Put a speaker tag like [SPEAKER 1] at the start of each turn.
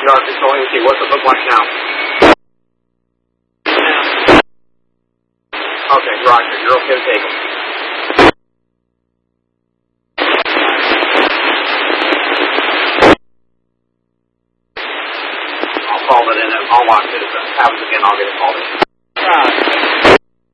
[SPEAKER 1] Yard Control, AMC, what's it look like now? Okay, roger, you're okay to take them. I'll call it in, I'll watch it. If it happens again, I'll get it called in.